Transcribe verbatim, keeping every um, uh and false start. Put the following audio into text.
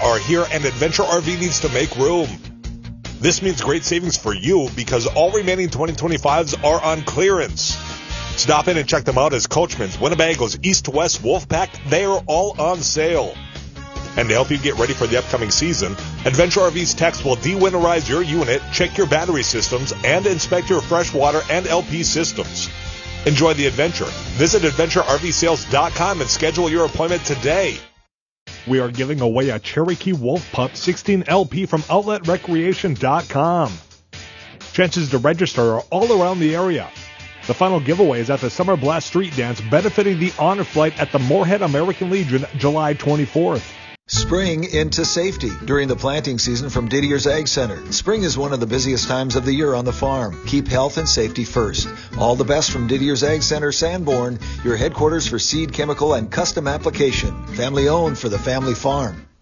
are here, and Adventure R V needs to make room. This means great savings for you because all remaining twenty twenty-fives are on clearance. Stop in and check them out as Coachman's, Winnebago's, East to West, Wolfpack, they are all on sale. And to help you get ready for the upcoming season, Adventure R V's techs will de-winterize your unit, check your battery systems, and inspect your freshwater and L P systems. Enjoy the adventure. Visit adventure r v sales dot com and schedule your appointment today. We are giving away a Cherokee Wolf Pup sixteen L P from outlet recreation dot com. Chances to register are all around the area. The final giveaway is at the Summer Blast Street Dance benefiting the Honor Flight at the Moorhead American Legion July twenty-fourth. Spring into safety during the planting season from Didier's Ag Center. Spring is one of the busiest times of the year on the farm. Keep health and safety first. All the best from Didier's Ag Center, Sanborn, your headquarters for seed, chemical, and custom application. Family owned for the family farm.